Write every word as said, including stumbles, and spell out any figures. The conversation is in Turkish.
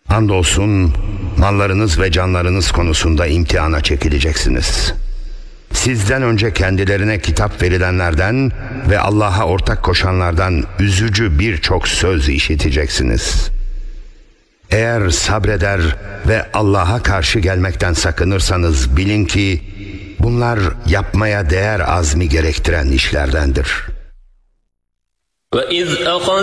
Andolsun mallarınız ve canlarınız konusunda imtihana çekileceksiniz. Sizden önce kendilerine kitap verilenlerden ve Allah'a ortak koşanlardan üzücü birçok söz işiteceksiniz. Eğer sabreder ve Allah'a karşı gelmekten sakınırsanız bilin ki bunlar yapmaya değer azmi gerektiren işlerdendir. وَإِذْ أَخَذْنَا